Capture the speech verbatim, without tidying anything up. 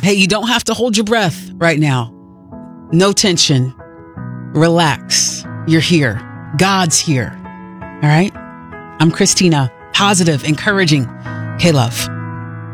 Hey, you don't have to hold your breath right now. No tension. Relax. You're here. God's here. All right. I'm Christina. Positive, encouraging. K-Love.